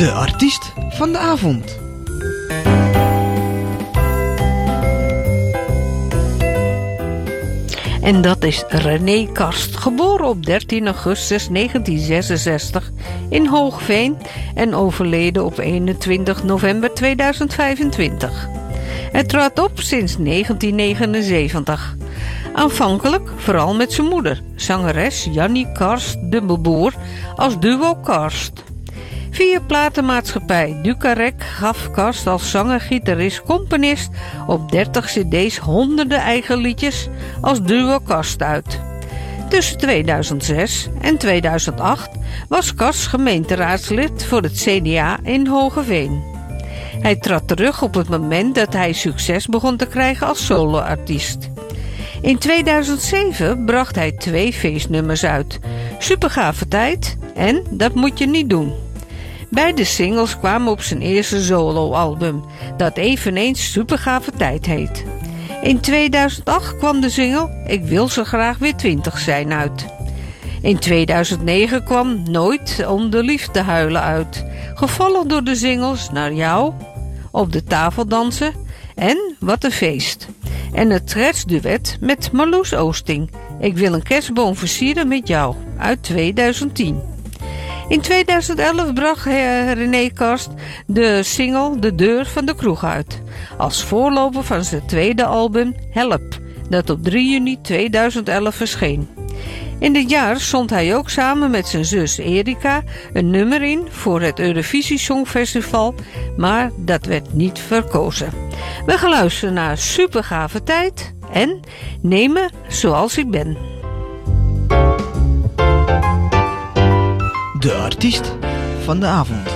De artiest van de avond. En dat is René Karst, geboren op 13 augustus 1966 in Hoogveen en overleden op 21 november 2025. Hij trad op sinds 1979. Aanvankelijk vooral met zijn moeder, zangeres Jannie Karst de Boer, als duo Karst. Via platenmaatschappij Ducarec gaf Karst als zanger, gitarist, componist op 30 cd's honderden eigen liedjes als duo Karst uit. Tussen 2006 en 2008 was Karst gemeenteraadslid voor het CDA in Hogeveen. Hij trad terug op het moment dat hij succes begon te krijgen als soloartiest. In 2007 bracht hij 2 feestnummers uit, Supergave Tijd en Dat moet je niet doen. Beide singles kwamen op zijn eerste soloalbum, dat eveneens Supergave Tijd heet. In 2008 kwam de single Ik wil zo graag weer 20 zijn uit. In 2009 kwam Nooit om de liefde huilen uit, gevolgd door de singles Naar jou, Op de tafel dansen en Wat een feest. En het kerstduet met Marloes Oosting, Ik wil een kerstboom versieren met jou, uit 2010. In 2011 bracht René Karst de single De Deur van de Kroeg uit, als voorloper van zijn tweede album Help, dat op 3 juni 2011 verscheen. In dit jaar zond hij ook samen met zijn zus Erika een nummer in voor het Eurovisie Songfestival, maar dat werd niet verkozen. We gaan luisteren naar Supergave Tijd en Neem me zoals ik ben. De artiest van de avond.